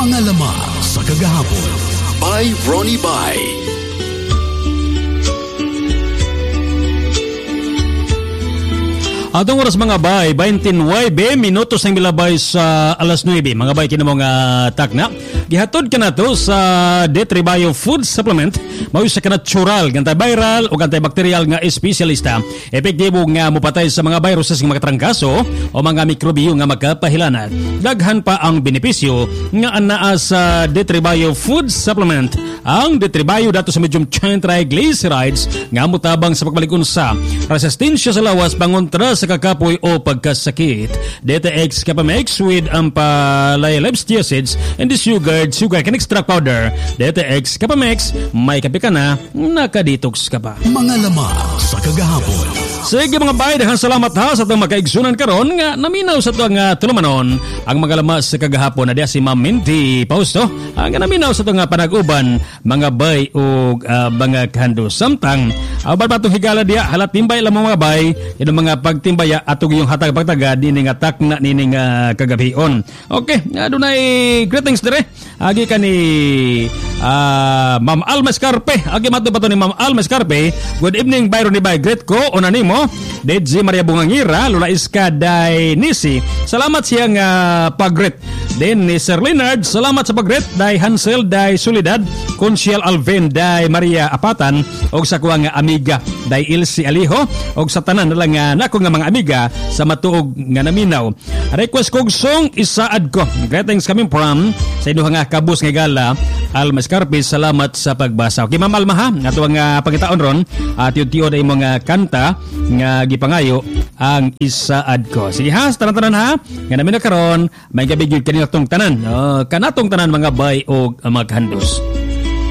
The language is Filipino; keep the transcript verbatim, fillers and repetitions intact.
Mga lamang sa kagahapon by Ronnie Bay. Atong oras mga bay, twenty-nine minutos ang milabay sa alas nine. Mga bay, kinamong uh, takna. Gihatod ka na to sa Detribio Food Supplement. Mao sa natural, antiviral o antibacterial nga espesyalista. Epektibo nga mupatay sa mga viruses nga makatrangkaso o mga mikrobyo nga makapahilanat. Daghan pa ang benepisyo nga anaa sa Detribio Food Supplement. Ang Detribio dato sa medium chain triglycerides nga mutabang sa pagbalikon sa resistensya sa lawas pangontra sa kakapoy o pagkasakit. D T X Capamex with ampalaya-leps acids and the sugar, sugar can extract powder. D T X Capamex, may kape ka na, nakadetox ka pa. Mga lamang sa kagahapon. Sige mga bay, daghang salamat ha sa itong makaigsunan karon nga naminaw sa itong uh, tulumanon. Ang mga lamas sa kagahapon na diya si Ma'am Minty Pausto. Ang naminaw sa itong uh, panag-uban, mga bay o uh, mga kando. Samtang, uh, balbatong higala diya, halat timbay lang mga bay, yun ang mga pagtimbaya atog yung hatag pagtaga, dining atak na nining uh, kagabion. Okay, uh, doon ay greetings dire. Agi ka ni uh, Ma'am Alma Escarpe. Agi mato pa to ni Ma'am Alma Escarpe. Good evening, Byron ni Bay. Great ko, onanimo. Dedzi Maria Bungangira, Lula Iska Day Nisi. Salamat siyang uh, pag-greet. Then ni Sir Leonard, salamat sa pag-greet. Day Hansel, Day Solidad, Consiel Alvin, Day Maria Apatan, o sa kuha nga amiga, Day Ilsi Aliho, o sa tanan na lang nga nako nga mga amiga sa matuog nga naminaw. Request kong song, isaad ko. Greetings coming from sa inyong nga kabus nga gala, Alma Escarpe, salamat sa pagbasa. Okay, Ma'am Alma ha, nga tuwang uh, pangitaon ron, at yung tiyo na yung mga kanta nga gipangayo ang isaad ko. Sige ha, sa tanan-tanan ha, nga namin na karon, may gabigil kanina tong tanan. Uh, kanatong tanan mga bay o uh, mga kandos.